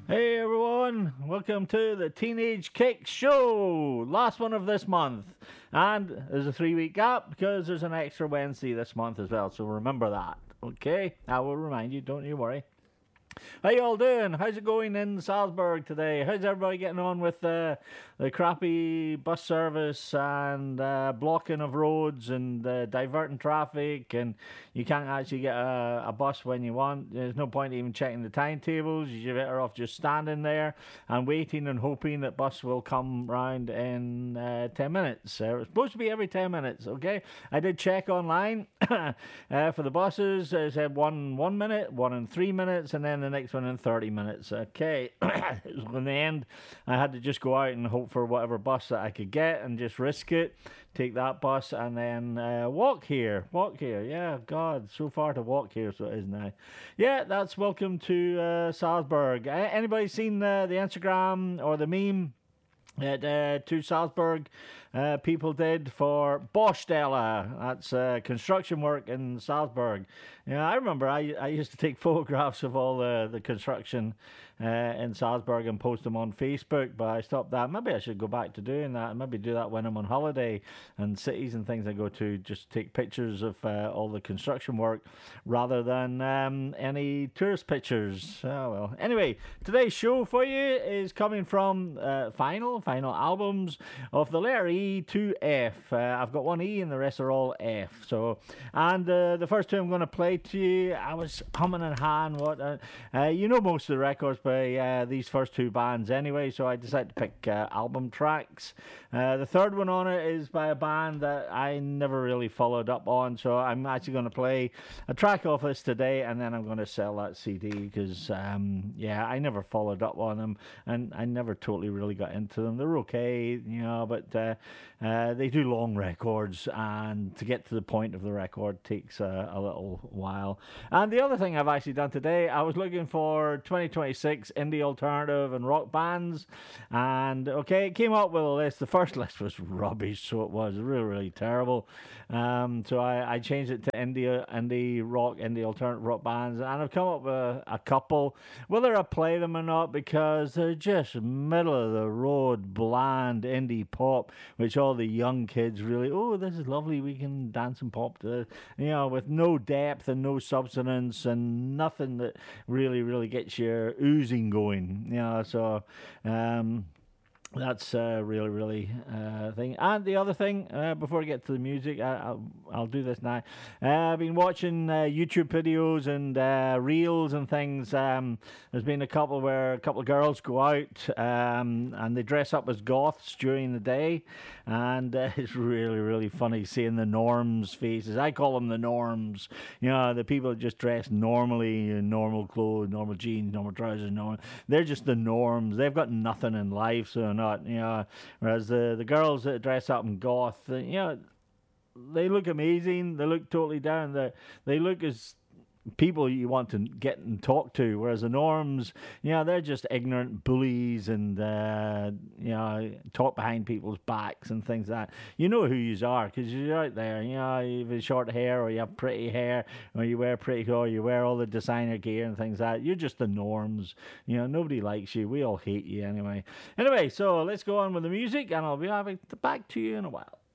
Hey everyone, welcome to the Teenage Kick Show, last one of this month. And there's a 3 week gap because there's an extra Wednesday this month as well, so remember that, okay? I will remind you, don't you worry. How you all doing? How's it going in Salzburg today? How's everybody getting on with the crappy bus service and blocking of roads and diverting traffic, and you can't actually get a bus when you want? There's no point even checking the timetables. You're better off just standing there and waiting and hoping that bus will come round in 10 minutes. It's supposed to be every 10 minutes, okay? I did check online for the buses. It said one 1 minute, one in 3 minutes, and then the next one in 30 minutes. Okay. In the end, I had to just go out and hope for whatever bus that I could get and just risk it. Take that bus and then walk here. Yeah, God, so far to walk here, so it is now. Yeah, that's welcome to Salzburg. Anybody seen the Instagram or the meme that two Salzburg people did for Baustelle? That's construction work in Salzburg. Yeah, I remember I used to take photographs of all the construction in Salzburg and post them on Facebook, but I stopped that. Maybe I should go back to doing that, and maybe do that when I'm on holiday and cities and things I go to, just take pictures of all the construction work rather than any tourist pictures. Oh well. Anyway, today's show for you is coming from final albums of the letter E to F. I've got one E and the rest are all F. So, and the first two I'm going to play to you, I was humming and hawing. You know most of the records by these first two bands anyway, so I decided to pick album tracks. The third one on it is by a band that I never really followed up on, so I'm actually going to play a track off this today, and then I'm going to sell that CD because I never followed up on them, and I never totally really got into them. They're okay, but they do long records, and to get to the point of the record takes a little while. And the other thing I've actually done today, I was looking for 2026 indie alternative and rock bands, and it came up with a list. The first list was rubbish, so it was really, really terrible. So I changed it to indie rock, indie alternative rock bands, and I've come up with a couple. Whether I play them or not, because they're just middle of the road, bland indie pop, which all the young kids really, this is lovely, we can dance and pop to this, with no depth and no substance and nothing that really, really gets your oozing going. That's really, really thing. And the other thing, before I get to the music, I'll do this now. I've been watching YouTube videos and reels and things. There's been a couple where a couple of girls go out and they dress up as goths during the day. And it's really, really funny seeing the norms faces. I call them the norms. The people that just dress normally in normal clothes, normal jeans, normal trousers, they're just the norms. They've got nothing in life, so not, whereas the girls that dress up in goth, they look amazing. They look totally down. They look as people you want to get and talk to, whereas the norms, they're just ignorant bullies and talk behind people's backs and things like that. You know who you are because you're out there. You have short hair, or you have pretty hair, or you wear pretty, or you wear all the designer gear and things like that. You're just the norms. Nobody likes you. We all hate you anyway. So let's go on with the music, and I'll be back to you in a while.